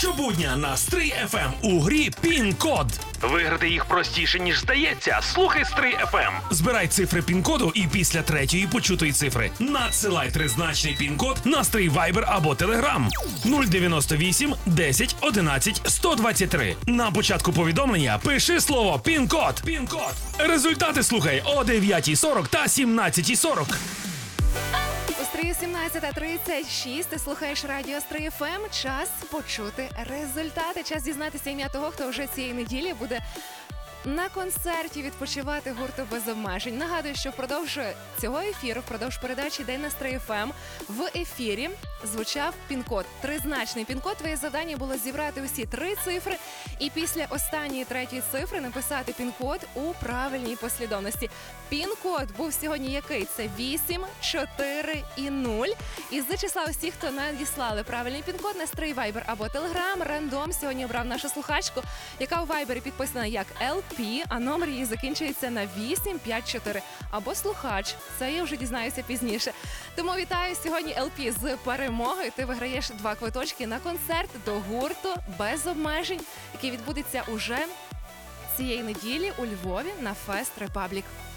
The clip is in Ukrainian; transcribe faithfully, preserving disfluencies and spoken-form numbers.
Щобудня на Стрий еф ем у грі Пін-код. Виграти їх простіше, ніж здається. Слухай Стрий еф ем. Збирай цифри пін-коду і після третьої почутої цифри надсилай тризначний пін-код на Стрий Вайбер або Телеграм нуль дев'яносто вісім десять одинадцять сто двадцять три. На початку повідомлення пиши слово Пін-код. Пін-код. Результати слухай о дев'ятій сорок та сімнадцятій сорок. У Стрії сімнадцята тридцять шість. Ти слухаєш радіо Стрий еф ем. Час почути результати. Час дізнатися ім'я того, хто вже цієї неділі буде на концерті відпочивати гурту «Без обмежень». Нагадую, що впродовж цього ефіру, впродовж передачі «День на Стрий еф ем» в ефірі звучав пін-код. Тризначний пін-код. Твоє завдання було зібрати усі три цифри і після останньої третьої цифри написати пін-код у правильній послідовності. Пін-код був сьогодні який? Це вісім, чотири і нуль. І з числа усіх, хто надіслали правильний пін-код на Стрий Вайбер або Телеграм, рандом сьогодні обрав нашу слухачку, яка у Вайбері підписана як ел пі, а номер її закінчується на вісім п'ять чотири. Або слухач. Це я вже дізнаюся пізніше. Тому вітаю сьогодні ел пі з перемогою. Ти виграєш два квиточки на концерт до гурту «Без обмежень», який відбудеться уже цієї неділі у Львові на Фест Репаблік.